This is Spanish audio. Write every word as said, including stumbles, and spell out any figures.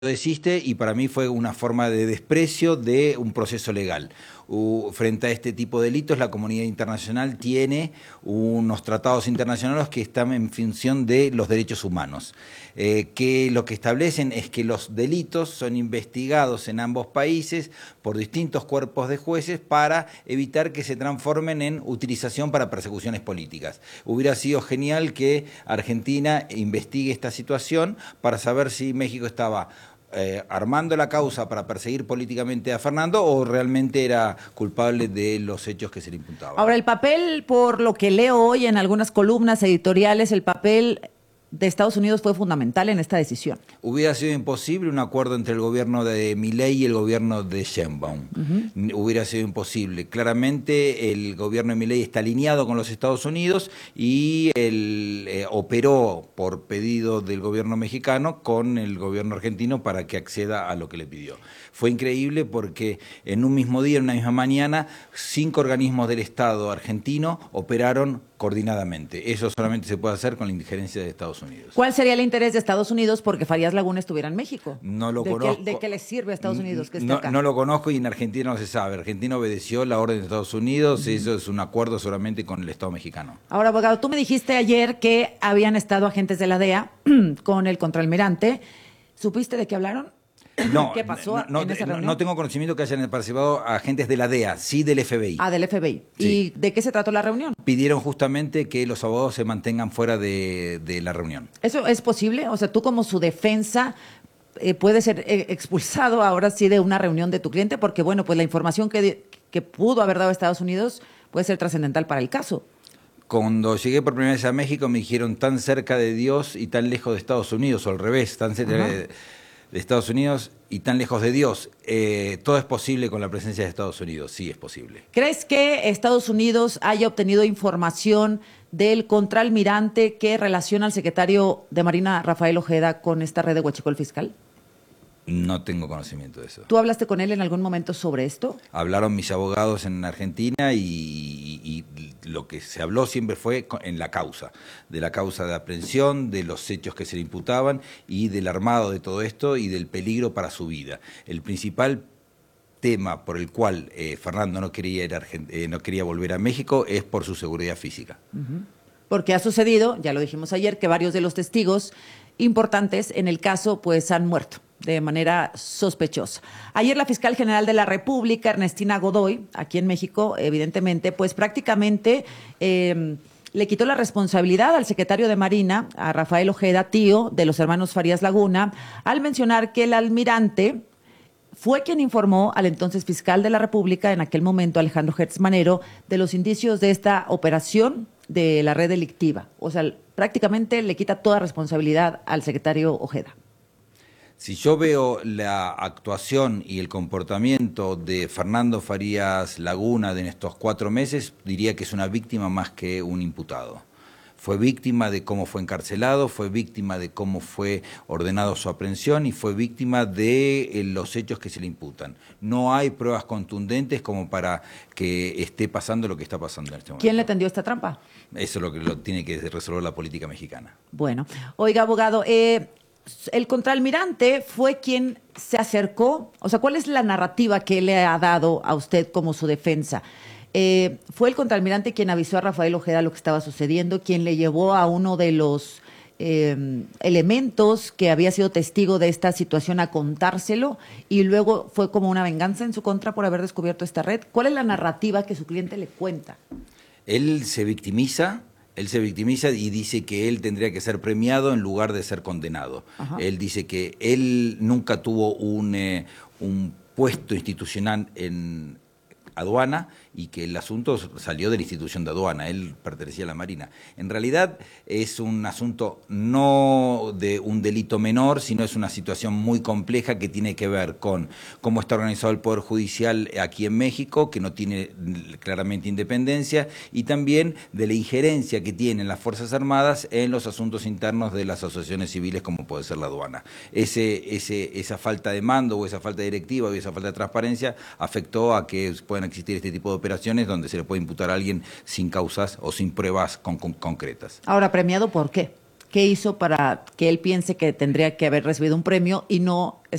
Desiste y para mí fue una forma de desprecio de un proceso legal. Uh, frente a este tipo de delitos, la comunidad internacional tiene unos tratados internacionales que están en función de los derechos humanos, eh, que lo que establecen es que los delitos son investigados en ambos países por distintos cuerpos de jueces para evitar que se transformen en utilización para persecuciones políticas. Hubiera sido genial que Argentina investigue esta situación para saber si México estaba Eh, armando la causa para perseguir políticamente a Fernando o realmente era culpable de los hechos que se le imputaban. Ahora, el papel, por lo que leo hoy en algunas columnas editoriales, el papel de Estados Unidos fue fundamental en esta decisión. Hubiera sido imposible un acuerdo entre el gobierno de Milei y el gobierno de Sheinbaum. Uh-huh. Hubiera sido imposible. Claramente el gobierno de Milei está alineado con los Estados Unidos y él eh, operó por pedido del gobierno mexicano con el gobierno argentino para que acceda a lo que le pidió. Fue increíble porque en un mismo día, en una misma mañana, cinco organismos del Estado argentino operaron coordinadamente. Eso solamente se puede hacer con la injerencia de Estados Unidos. ¿Cuál sería el interés de Estados Unidos porque Farías Laguna estuviera en México? No lo ¿De conozco. Qué, ¿De qué le sirve a Estados Unidos que esté no, acá? No lo conozco y en Argentina no se sabe. Argentina obedeció la orden de Estados Unidos, uh-huh. Eso es un acuerdo solamente con el Estado mexicano. Ahora, abogado, tú me dijiste ayer que habían estado agentes de la D E A con el contraalmirante. ¿Supiste de qué hablaron? No, ¿Qué pasó no, no, en esa reunión? No tengo conocimiento que hayan participado agentes de la D E A, sí del F B I. Ah, del F B I. Sí. ¿Y de qué se trató la reunión? Pidieron justamente que los abogados se mantengan fuera de, de la reunión. ¿Eso es posible? O sea, tú como su defensa eh, puedes ser eh, expulsado ahora sí de una reunión de tu cliente porque, bueno, pues la información que, que pudo haber dado a Estados Unidos puede ser trascendental para el caso. Cuando llegué por primera vez a México me dijeron tan cerca de Dios y tan lejos de Estados Unidos, o al revés, tan cerca de, de Estados Unidos y tan lejos de Dios. Eh, todo es posible con la presencia de Estados Unidos, sí es posible. ¿Crees que Estados Unidos haya obtenido información del contraalmirante que relaciona al secretario de Marina, Rafael Ojeda, con esta red de huachicol fiscal? No tengo conocimiento de eso. ¿Tú hablaste con él en algún momento sobre esto? Hablaron mis abogados en Argentina y, y, y lo que se habló siempre fue en la causa, de la causa de aprehensión, de los hechos que se le imputaban y del armado de todo esto y del peligro para su vida. El principal tema por el cual eh, Fernando no quería, ir a Argent- eh, no quería volver a México es por su seguridad física. Uh-huh. Porque ha sucedido, ya lo dijimos ayer, que varios de los testigos importantes en el caso pues han muerto de manera sospechosa. Ayer la fiscal general de la República, Ernestina Godoy, aquí en México, evidentemente, pues prácticamente eh, le quitó la responsabilidad al secretario de Marina, a Rafael Ojeda, tío de los hermanos Farías Laguna, al mencionar que el almirante fue quien informó al entonces fiscal de la República, en aquel momento Alejandro Gertz Manero, de los indicios de esta operación de la red delictiva. O sea, prácticamente le quita toda responsabilidad al secretario Ojeda. Si yo veo la actuación y el comportamiento de Fernando Farías Laguna en estos cuatro meses, diría que es una víctima más que un imputado. Fue víctima de cómo fue encarcelado, fue víctima de cómo fue ordenado su aprehensión y fue víctima de eh, los hechos que se le imputan. No hay pruebas contundentes como para que esté pasando lo que está pasando en este momento. ¿Quién le tendió esta trampa? Eso es lo que lo tiene que resolver la política mexicana. Bueno, oiga, abogado, eh, el contraalmirante fue quien se acercó, o sea, ¿cuál es la narrativa que le ha dado a usted como su defensa? Eh, fue el contraalmirante quien avisó a Rafael Ojeda lo que estaba sucediendo, quien le llevó a uno de los eh, elementos que había sido testigo de esta situación a contárselo y luego fue como una venganza en su contra por haber descubierto esta red. ¿Cuál es la narrativa que su cliente le cuenta? Él se victimiza. Él se victimiza y dice que él tendría que ser premiado en lugar de ser condenado. Ajá. Él dice que él nunca tuvo un, eh, un puesto institucional en aduana y que el asunto salió de la institución de aduana, él pertenecía a la Marina. En realidad es un asunto no de un delito menor, sino es una situación muy compleja que tiene que ver con cómo está organizado el Poder Judicial aquí en México, que no tiene claramente independencia, y también de la injerencia que tienen las Fuerzas Armadas en los asuntos internos de las asociaciones civiles como puede ser la aduana. Ese, ese, esa falta de mando o esa falta de directiva o esa falta de transparencia afectó a que puedan existir este tipo de operaciones donde se le puede imputar a alguien sin causas o sin pruebas con, con, concretas. Ahora, ¿premiado por qué? qué hizo para que él piense que tendría que haber recibido un premio y no